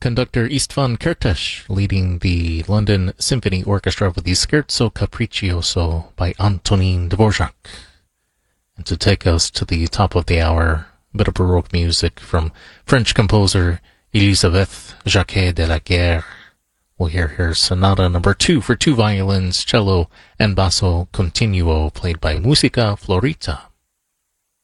conductor Istvan Kertész leading the London Symphony Orchestra with the Scherzo Capriccioso by Antonin Dvorak. And to take us to the top of the hour, a bit of Baroque music from French composer Elisabeth Jacquet de la Guerre. We'll hear her Sonata number 2 for 2 violins, cello, and basso continuo, played by Musica Florita.